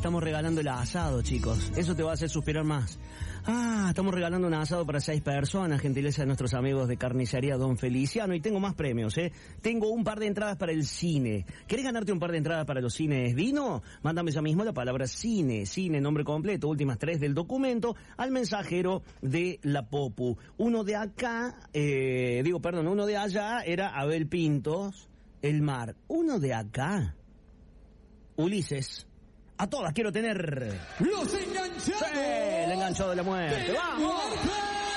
estamos regalando el asado, chicos. Eso te va a hacer suspirar más. Estamos regalando un asado para 6 personas, gentileza de nuestros amigos de Carnicería Don Feliciano. Y tengo más premios, Tengo un par de entradas para el cine. ¿Querés ganarte un par de entradas para los cines Dino? Mándame ya mismo la palabra cine, nombre completo, últimas 3 del documento, al mensajero de la Popu. Uno de acá, uno de allá era Abel Pintos, El Mar. Uno de acá, Ulises. A todas quiero tener... ¡Los enganchados! ¡Sí! El enganchado de la muerte. ¡Vamos!